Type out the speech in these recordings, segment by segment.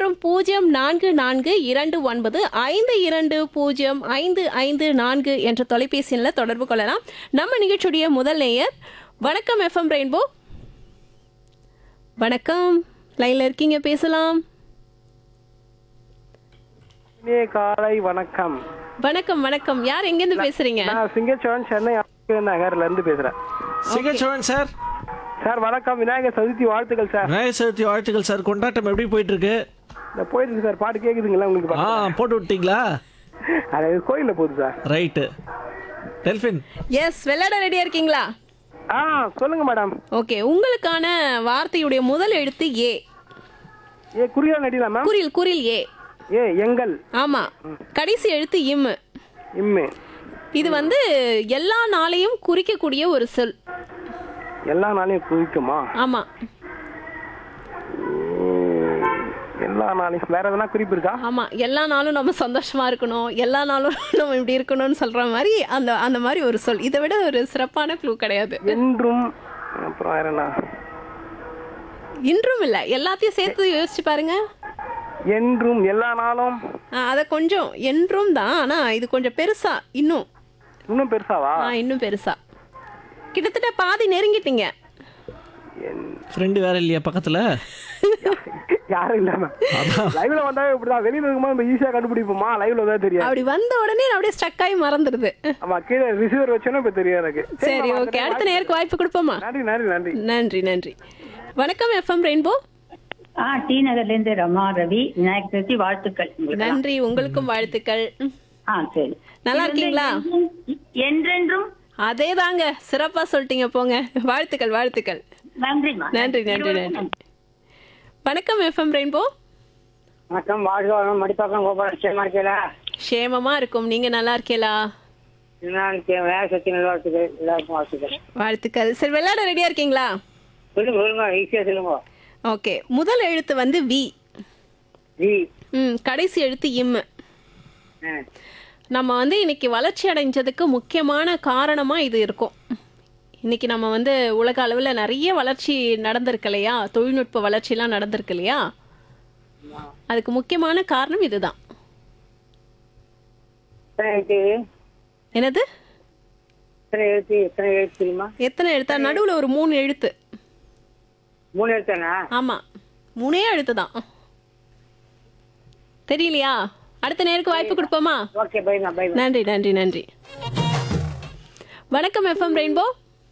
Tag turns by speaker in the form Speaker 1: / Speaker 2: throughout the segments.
Speaker 1: மற்றும் 044229520554 என்ற தொலைபேசி எண்ணில் தொடர்பு கொள்ளலாம். நம்ம நிகழ்ச்சியுடைய முதல் நேயர். வணக்கம் எஃப்எம் ரெயின்போ. வணக்கம், லைன்ல இருக்கீங்க, பேசலாம்.
Speaker 2: காலை வணக்கம்.
Speaker 1: வணக்கம் வணக்கம். யார் எங்கிருந்து பேசுறீங்க?
Speaker 2: நான் சிங்கச்சோழன், சென்னை நகர்ல இருந்து பேசுறேன்.
Speaker 3: சிங்கச்சோழன் சார்.
Speaker 2: சார் வணக்கம். விநாயகர் சதுர்த்தி வாழ்த்துக்கள் சார்.
Speaker 3: விநாயகர் சதுர்த்தி வாழ்த்துக்கள் சார். கொண்டாட்டம் எப்படி போயிட்டு இருக்கு?
Speaker 2: போயிட்டு இருக்கு சார். பாட்டு கேக்குதுங்களா உங்களுக்கு?
Speaker 3: போட்டு விட்டீங்களா?
Speaker 2: அது கோயில்ல போகுது சார்.
Speaker 3: ரைட்டு. டெல்பின்.
Speaker 1: எஸ், விளையாட ரெடியா இருக்கீங்களா?
Speaker 2: சொல்லுங்க மேடம்.
Speaker 1: ஓகே, உங்களுக்கான வார்த்தையுடைய முதல் எழுத்து ஏ.
Speaker 2: குறியா நடிலாம் மேம்?
Speaker 1: குறில் குறில் ஏ.
Speaker 2: எங்கள்.
Speaker 1: ஆமா. கடைசி எழுத்து இம்மு.
Speaker 2: இம்மு.
Speaker 1: இது வந்து எல்லா நாளையும் குறிக்கக்கூடிய ஒரு சொல்.
Speaker 2: எல்லா நாளையும் குறிக்குமா?
Speaker 1: ஆமா.
Speaker 2: எல்லா நாளையும் வேற எதனா குறிப்பு இருக்கா?
Speaker 1: ஆமா, எல்லா நாளும் நம்ம சந்தோஷமா இருக்கணும், எல்லா நாளும் நம்ம இப்படி இருக்கணும்னு சொல்ற மாதிரி அந்த மாதிரி ஒரு சொல். இதை விட ஒரு சிறப்பான க்ளூ கிடையாது.
Speaker 2: என்றும். அப்புறம் வேற என்ன?
Speaker 1: இன்றும் இல்ல, எல்லாத்தையும் சேர்த்து யோசிச்சு பாருங்க.
Speaker 2: என்றும், எல்லா நாளும்.
Speaker 1: அத கொஞ்சம் என்றும் தான், ஆனா இது கொஞ்சம் பெருசா.
Speaker 2: இன்னும் பெருசாவா?
Speaker 1: இன்னும் பெருசா. கிட்டத்தட்ட பாதி நெருங்கிட்டீங்க.
Speaker 3: ஃப்ரெண்டு வேற இல்லையா பக்கத்துல?
Speaker 2: யாரும் இல்ல மேம். லைவ்ல வந்தாவே இப்படிதான். வெளியில இருக்கும்போது நம்ம ஈஸியா கண்டுபிடிப்போமா, லைவ்ல தான் தெரியும்.
Speaker 1: அப்படி வந்த உடனே அப்படியே ஸ்டக் ஆகி மறந்துடுது.
Speaker 2: ஆமா, கீழே ரிசீவர் வச்சோன்னா இப்ப தெரியும் எனக்கு.
Speaker 1: சரி, ஓகே, அடுத்த நேருக்கு வாய்ப்பு கொடுப்போமா?
Speaker 2: நன்றி நன்றி நன்றி
Speaker 1: நன்றி நன்றி. வணக்கம் எஃப்எம் ரெயின்போ.
Speaker 4: டி நகர்ல இருந்து ரமா ரவி. விநாயகர் சதுர்த்தி வாழ்த்துக்கள்.
Speaker 1: நன்றி, உங்களுக்கும் வாழ்த்துக்கள்.
Speaker 4: சரி,
Speaker 1: நல்லா இருக்கீங்களா?
Speaker 4: என்றென்றும்.
Speaker 1: அதே தாங்க, சிறப்பா சொல்லிட்டீங்க, போங்க. வாழ்த்துக்கள் வாழ்த்துக்கள்.
Speaker 4: நன்றிமா.
Speaker 1: நன்றி நன்றி நன்றி. வணக்கம் எஃப்எம் ரெயின்போ.
Speaker 5: வணக்கம். வாழ்க மடிப்பாக்கம் கோபால சேமா இருக்கீங்களா?
Speaker 1: சேமமா இருக்கும், நீங்க நல்லா இருக்கீங்களா?
Speaker 5: வாழ்த்துக்கள், எல்லாருக்கும் வாழ்த்துக்கள்.
Speaker 1: வாழ்த்துக்கள். சரி, விளையாட ரெடியா இருக்கீங்களா?
Speaker 5: சொல்லுங்க, ஈஸியா சொல்லுங்க.
Speaker 1: ஓகே, முதல் எழுத்து வந்து வி. கடைசி எழுத்து இம்மு. நம்ம வந்து இன்னைக்கு வளர்ச்சி அடைஞ்சதுக்கு முக்கியமான காரணமா இது இருக்கும். இன்னைக்கு நம்ம வந்து உலக அளவில் நிறைய வளர்ச்சி நடந்திருக்கு இல்லையா, தொழில்நுட்ப வளர்ச்சிலாம் நடந்திருக்கு இல்லையா, அதுக்கு முக்கியமான காரணம் இதுதான். என்னது? எத்தனை எழுத்தா? நடுவுல ஒரு 3 எழுத்து.
Speaker 5: 3 எழுத்தானா?
Speaker 1: ஆமா, 3 எழுத்து தான். தெரியலையா? அடுத்த நேருக்கு வாய்ப்பு கொடுப்போமா?
Speaker 5: Okay, by by.
Speaker 1: நன்றி நன்றி நன்றி. வணக்கம் எஃப்எம் ரெயின்போ.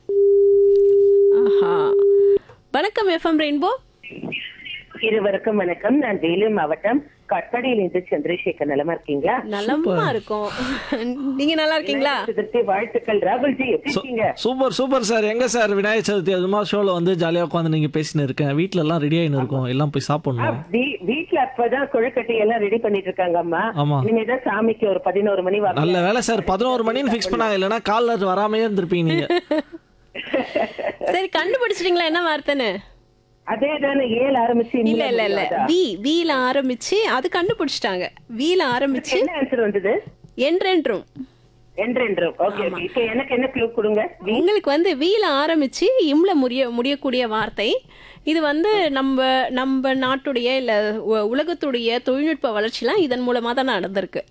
Speaker 1: வணக்கம் எஃப்எம் ரெயின்போ.
Speaker 6: இருவருக்கும் வணக்கம். நான் வேலூர் மாவட்டம் கட்பாடியிலிருந்து சந்திரசேகர். நலமா இருக்கீங்களா?
Speaker 1: நலமா இருக்கும். நீங்க நல்லா இருக்கீங்களா?
Speaker 6: வாழ்த்துக்கள். ராகுல்ஜி, எப்படி இருக்கீங்க?
Speaker 3: Super super sir. எங்க சார் விநாயகர் சதுர்த்தி அதுமா ஷோல வந்து ஜாலியா உட்காந்து நீங்க பேசின்னு இருக்கேன். வீட்ல எல்லாம் ரெடி ஆயின்னு இருக்கும், எல்லாம் போய் சாப்பிடணும்.
Speaker 6: வீட்ல அப்பதான் கொழுக்கட்டை எல்லாம் ரெடி பண்ணிட்டு இருக்காங்க அம்மா.
Speaker 3: ஆமா,
Speaker 6: இனிமேதான் சாமிக்கு ஒரு 11 மணி வரும்.
Speaker 3: நல்ல வேலை சார், 11 மணின்னு பிக்ஸ் பண்ணாங்க, இல்லைன்னா கால்ல வராமையே இருந்திருப்பீங்க நீங்க.
Speaker 1: சரி, கண்டுபிடிச்சிட்டீங்களா என்ன வார்த்தைன்னு?
Speaker 6: அதே தானே, ஏல ஆரம்பிச்சு.
Speaker 1: இல்ல இல்ல இல்ல, வீல ஆரம்பிச்சு அது கண்டுபிடிச்சிட்டாங்க. வீல ஆரம்பிச்சு
Speaker 6: என்ன ஆன்சர் வந்தது?
Speaker 1: என்றென்றும்.
Speaker 6: என்றென்றும். ஓகே, இப்போ எனக்கு என்ன க்ளூ கொடுங்க.
Speaker 1: உங்களுக்கு வந்து வீல ஆரம்பிச்சு இம்ல முடியக்கூடிய வார்த்தை. இது வந்து நம்ம நாட்டுடைய இல்ல உலகத்துடைய தொழில்நுட்ப வளர்ச்சிலாம் இதன் மூலமா தான் நடந்திருக்கு.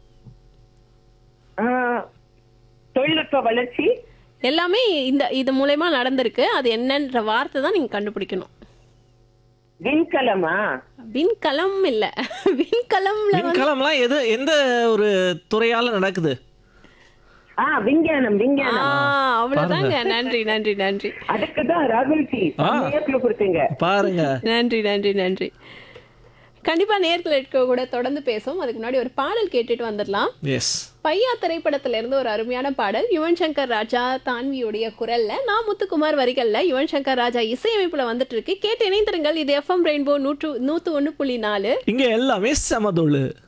Speaker 6: தொழில்நுட்ப வளர்ச்சி
Speaker 1: எல்லாமே இது மூலமா நடந்திருக்கு. அது என்னன்ற வார்த்தை தான் நீங்க கண்டுபிடிக்கணும்.
Speaker 6: விண்கலமா?
Speaker 1: விண்கலம் இல்ல.
Speaker 3: விண்கலம்லாம் எந்த ஒரு துறையால நடக்குது?
Speaker 6: விஞ்ஞானம். விஞ்ஞானம்.
Speaker 1: அவ்வளவுதாங்க. நன்றி நன்றி நன்றி.
Speaker 6: அதுக்குதான் ராகுல்ஜி கொடுத்தீங்க
Speaker 3: பாருங்க.
Speaker 1: நன்றி நன்றி நன்றி. கண்டிப்பா நேர்களை கூட தொடர்ந்து பேசும். அதுக்கு முன்னாடி ஒரு பாடல் கேட்டுட்டு வந்துடலாம். பையா திரைப்படத்துல இருந்து ஒரு அருமையான பாடல். யுவன் சங்கர் ராஜா தான்வியுடைய குரல்ல, நான் முத்துக்குமார் வரிகள்ல, யுவன் சங்கர் ராஜா இசையமைப்புல வந்துட்டு இருக்கு. கேட்டு இணைந்திருங்கள். இது எஃப்எம் ரெயின்போ 101.4.
Speaker 3: இங்க எல்லாமே சமதோளு.